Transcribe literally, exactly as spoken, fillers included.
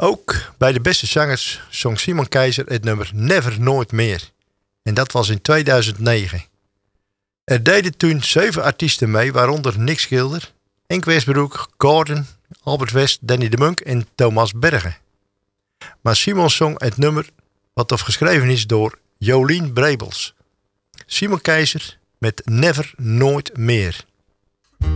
Ook bij de beste zangers zong Simon Keizer het nummer Never Nooit Meer. En dat was in tweeduizend negen. Er deden toen zeven artiesten mee, waaronder Nick Schilder, Henk Westbroek, Gordon, Albert West, Danny de Munk en Thomas Bergen. Maar Simon zong het nummer wat of geschreven is door Jolien Brebels. Simon Keizer met Never Nooit Meer.